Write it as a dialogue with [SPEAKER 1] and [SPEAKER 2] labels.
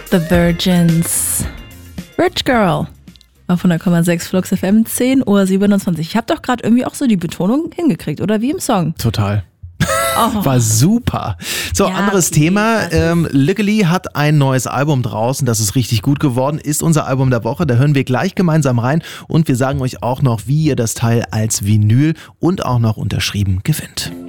[SPEAKER 1] The Virgins. Rich Girl. Auf 100,6 Flux FM, 10:27 Uhr. Ich habe doch gerade irgendwie auch so die Betonung hingekriegt, oder wie im Song?
[SPEAKER 2] Total.
[SPEAKER 1] Oh.
[SPEAKER 2] War super. So,
[SPEAKER 1] Ja,
[SPEAKER 2] anderes
[SPEAKER 1] okay,
[SPEAKER 2] Thema. Lickely hat ein neues Album draußen. Das ist richtig gut geworden. Ist unser Album der Woche. Da hören wir gleich gemeinsam rein. Und wir sagen euch auch noch, wie ihr das Teil als Vinyl und auch noch unterschrieben gewinnt.